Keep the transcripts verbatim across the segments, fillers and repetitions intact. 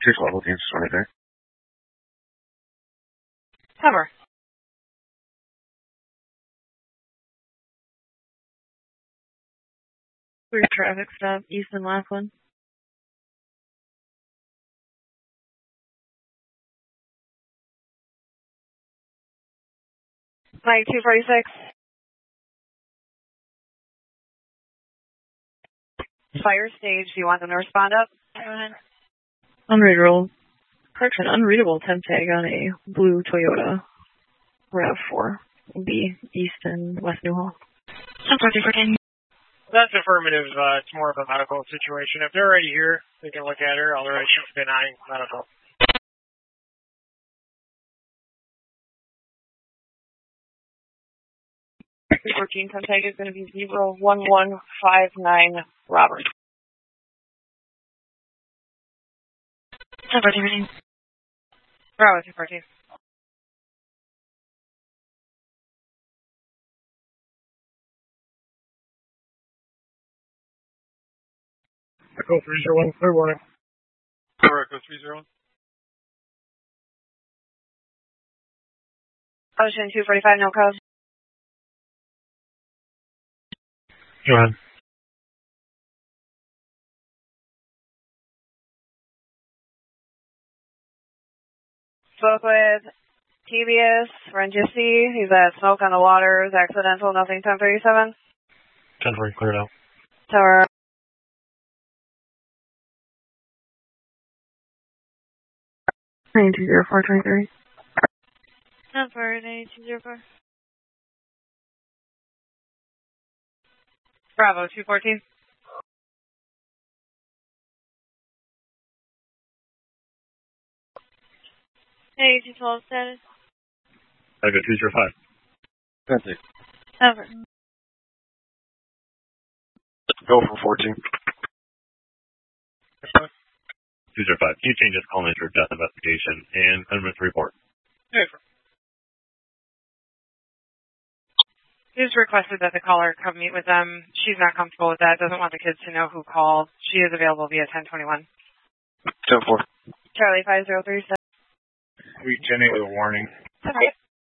Two twelve looking right there. Cover. Through traffic stop, Easton Laughlin. Mike two forty-six. Fire stage, do you want them to respond up? Go ahead. Unreadable. Correction, unreadable temp tag on a blue Toyota RAV four. B, Easton, West Newhall. That's affirmative. Uh, it's more of a medical situation. If they're already here, they can look at her. Otherwise, she's denying medical. three fourteen temp tag is going to be zero one one five nine Robert. Bravo two fourteen. Bravo two fourteen. Echo three zero one, clear warning. Clear Echo three zero one. Ocean two forty-five, no code. Go ahead. Spoke with T B S, Rengisi. He's at Smoke on the Waters, accidental, nothing, ten thirty-seven. ten forty, cleared out. Tower. nine two zero four twenty-three. Number nine two zero four. Bravo two fourteen. Hey, two twelve status. Echo two zero five. That's it. Over. Go for fourteen. two zero five. Can you change this call nature of death investigation and send them to report? Hey, He's requested that the caller come meet with them. She's not comfortable with that, doesn't want the kids to know who called. She is available via ten twenty-one. ten four. Charlie five zero three seven. we Jenny with a warning. Okay.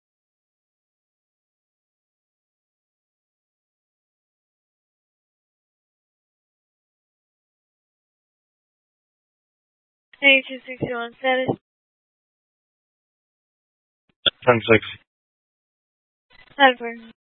Hey, two six one status. ten six. Over.